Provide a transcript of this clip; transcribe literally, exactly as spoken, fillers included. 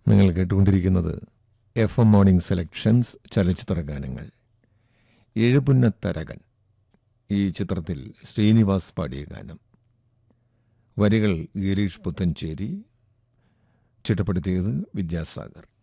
നിങ്ങൾ കേട്ടുകൊണ്ടിരിക്കുന്നത് F M morning selections ചലച്ചിത്ര ഗാനങ്ങൾ. എഴുപുന്നത്തരകൻ ഈ ചിത്രത്തിൽ ശ്രീനിവാസ് പാടിയ ഗാനം. വരികൾ ഗിരീഷ് പുത്തഞ്ചേരി, ചിട്ടപ്പെടുത്തിയത് വിദ്യാസാഗർ.